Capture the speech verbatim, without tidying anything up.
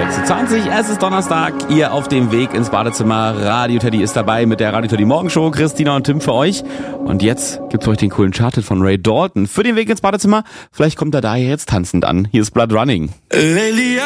sechs Uhr zwanzig, es ist Donnerstag, ihr auf dem Weg ins Badezimmer. Radio Teddy ist dabei mit der Radio Teddy Morgenshow. Christina und Tim für euch. Und jetzt gibt's für euch den coolen Chart von Ray Dalton für den Weg ins Badezimmer. Vielleicht kommt er daher jetzt tanzend an. Hier ist Blood Running. Lately